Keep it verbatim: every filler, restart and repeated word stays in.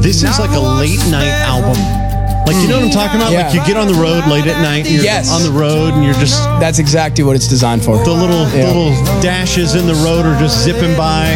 This is like a late night album. Like, you know what I'm talking about? Yeah. Like, you get on the road late at night, and you're Yes. on the road, and you're just... That's exactly what it's designed for. The little Yeah. the little dashes in the road are just zipping by.